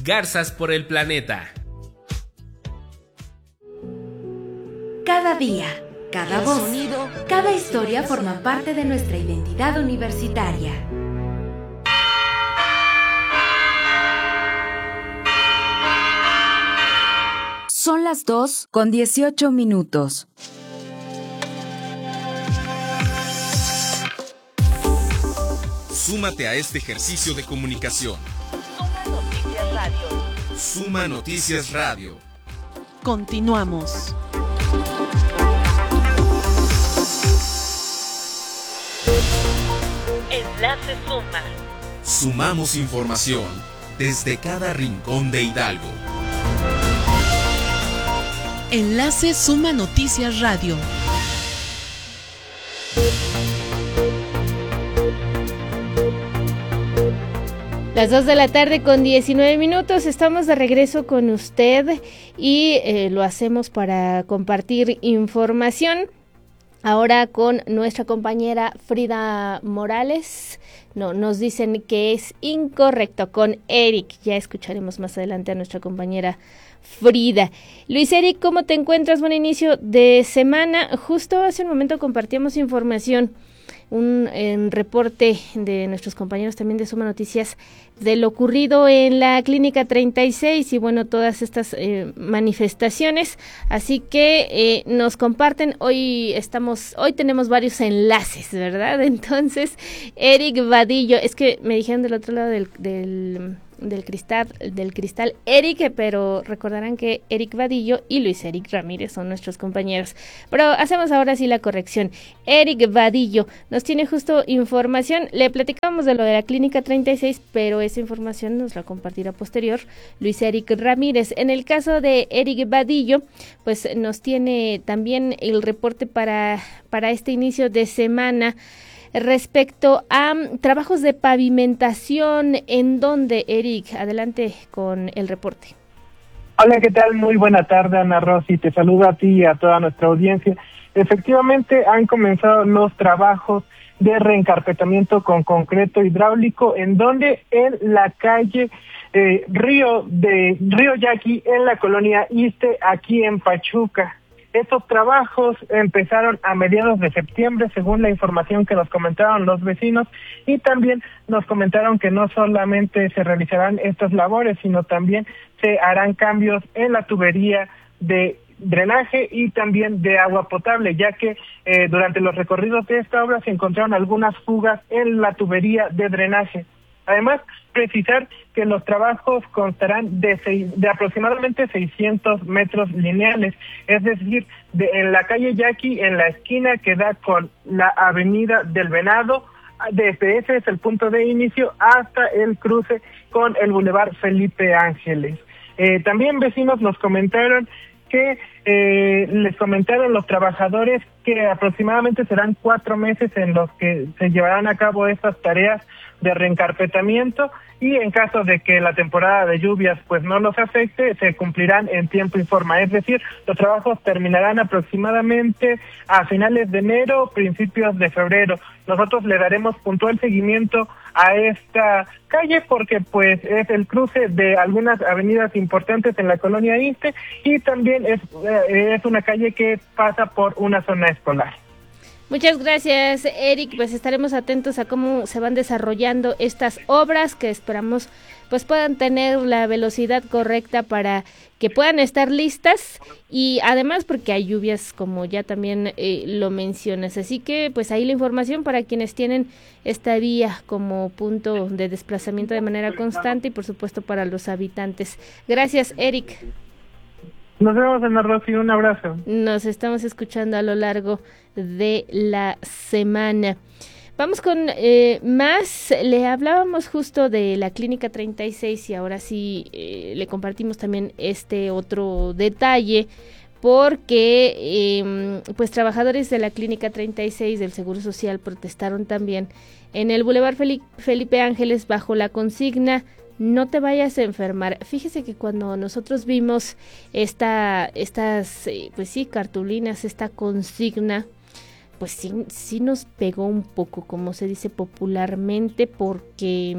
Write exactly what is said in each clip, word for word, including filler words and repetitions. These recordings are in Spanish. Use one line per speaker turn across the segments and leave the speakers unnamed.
garzas por el planeta.
Cada día, cada voz, cada historia forma parte de nuestra identidad universitaria.
Son las dos con dieciocho minutos.
Súmate a este ejercicio de comunicación.
Suma Noticias Radio.
Suma Noticias Radio.
Continuamos. Enlace Suma.
Sumamos información desde cada rincón de Hidalgo.
Enlace Suma Noticias Radio.
Las dos de la tarde con diecinueve minutos, estamos de regreso con usted y eh, lo hacemos para compartir información. Ahora con nuestra compañera Frida Morales. No, nos dicen que es incorrecto con Eric. Ya escucharemos más adelante a nuestra compañera Frida. Luis Eric, ¿cómo te encuentras? Buen inicio de semana. Justo hace un momento compartíamos información, un eh, reporte de nuestros compañeros también de Suma Noticias de lo ocurrido en la Clínica treinta y seis y bueno, todas estas eh, manifestaciones, así que eh, nos comparten, hoy estamos, hoy tenemos varios enlaces, ¿verdad? Entonces, Eric Vadillo, es que me dijeron del otro lado del, del del cristal, del cristal Eric, pero recordarán que Eric Vadillo y Luis Eric Ramírez son nuestros compañeros. Pero hacemos ahora sí la corrección. Eric Vadillo nos tiene justo información. Le platicábamos de lo de la Clínica treinta y seis, pero esa información nos la compartirá posterior Luis Eric Ramírez. En el caso de Eric Vadillo, pues nos tiene también el reporte para, para este inicio de semana respecto a um, trabajos de pavimentación. ¿En dónde, Eric? Adelante con el reporte.
Hola, ¿qué tal? Muy buena tarde, Ana Rosy. Te saludo a ti y a toda nuestra audiencia. Efectivamente, han comenzado los trabajos de reencarpetamiento con concreto hidráulico, en donde en la calle eh, Río de Río Yaqui, en la colonia Iste, aquí en Pachuca. Estos trabajos empezaron a mediados de septiembre, según la información que nos comentaron los vecinos, y también nos comentaron que no solamente se realizarán estas labores, sino también se harán cambios en la tubería de drenaje y también de agua potable, ya que eh, durante los recorridos de esta obra se encontraron algunas fugas en la tubería de drenaje. Además, precisar que los trabajos constarán de, seis, de aproximadamente seiscientos metros lineales, es decir, de, en la calle Yaqui, en la esquina que da con la avenida del Venado, desde ese es el punto de inicio hasta el cruce con el Boulevard Felipe Ángeles. Eh, también vecinos nos comentaron que eh, les comentaron los trabajadores que aproximadamente serán cuatro meses en los que se llevarán a cabo estas tareas de reencarpetamiento, y en caso de que la temporada de lluvias pues no los afecte, se cumplirán en tiempo y forma, es decir, los trabajos terminarán aproximadamente a finales de enero, principios de febrero. Nosotros le daremos puntual seguimiento a esta calle porque pues es el cruce de algunas avenidas importantes en la colonia Iste, y también es, eh, es una calle que pasa por una zona escolar.
Muchas gracias, Eric. Pues estaremos atentos a cómo se van desarrollando estas obras, que esperamos pues puedan tener la velocidad correcta para que puedan estar listas, y además porque hay lluvias, como ya también eh, lo mencionas. Así que pues ahí la información para quienes tienen esta vía como punto de desplazamiento de manera constante, y por supuesto para los habitantes. Gracias, Eric.
Nos vemos, Ana Rosy, un abrazo.
Nos estamos escuchando a lo largo de la semana. Vamos con eh, más. Le hablábamos justo de la Clínica treinta y seis, y ahora sí eh, le compartimos también este otro detalle, porque eh, pues trabajadores de la Clínica treinta y seis del Seguro Social protestaron también en el Boulevard Felipe Ángeles bajo la consigna "No te vayas a enfermar". Fíjese que cuando nosotros vimos esta, estas, pues sí, cartulinas, esta consigna, pues sí, sí nos pegó un poco, como se dice popularmente, porque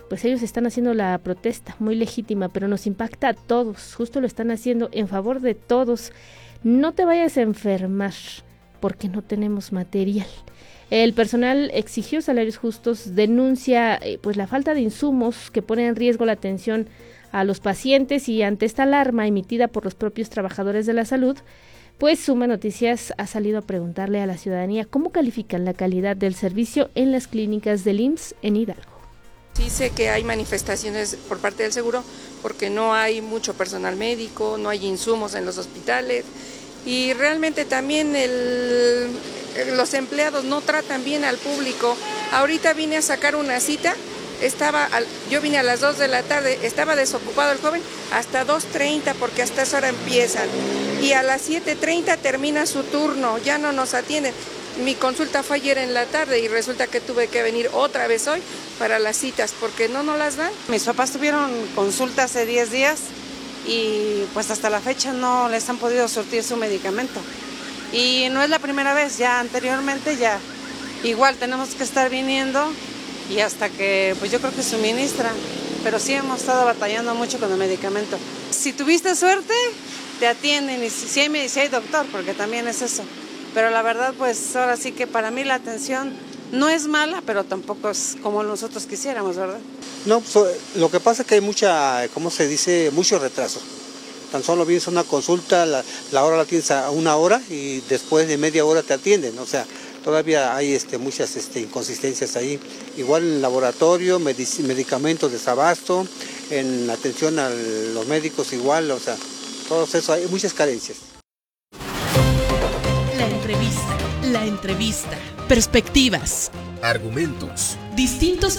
pues ellos están haciendo la protesta, muy legítima, pero nos impacta a todos, justo lo están haciendo en favor de todos. No te vayas a enfermar porque no tenemos material. El personal exigió salarios justos, denuncia eh, pues la falta de insumos que pone en riesgo la atención a los pacientes, y ante esta alarma emitida por los propios trabajadores de la salud, pues Suma Noticias ha salido a preguntarle a la ciudadanía cómo califican la calidad del servicio en las clínicas del I M S S en Hidalgo.
Sí sé que hay manifestaciones por parte del seguro porque no hay mucho personal médico, no hay insumos en los hospitales y realmente también el, los empleados no tratan bien al público. Ahorita vine a sacar una cita, estaba al, yo vine a las dos de la tarde, estaba desocupado el joven hasta dos treinta porque hasta esa hora empiezan y a las siete treinta termina su turno, ya no nos atienden. Mi consulta fue ayer en la tarde y resulta que tuve que venir otra vez hoy para las citas porque no nos las dan.
Mis papás tuvieron consulta hace diez días y pues hasta la fecha no les han podido surtir su medicamento. Y no es la primera vez, ya anteriormente ya igual tenemos que estar viniendo y hasta que pues yo creo que suministran, pero sí hemos estado batallando mucho con el medicamento. Si tuviste suerte, te atienden y si, si, hay, si hay doctor, porque también es eso. Pero la verdad, pues ahora sí que para mí la atención no es mala, pero tampoco es como nosotros quisiéramos, ¿verdad?
No, pues, lo que pasa es que hay mucha, ¿cómo se dice? Mucho retraso. Tan solo vienes a una consulta, la, la hora la tienes a una hora y después de media hora te atienden. O sea, todavía hay este, muchas este, inconsistencias ahí. Igual en el laboratorio, medic- medicamentos, desabasto, en atención a los médicos igual, o sea, todo eso, hay muchas carencias.
La entrevista, la entrevista. Perspectivas.
Argumentos.
Distintos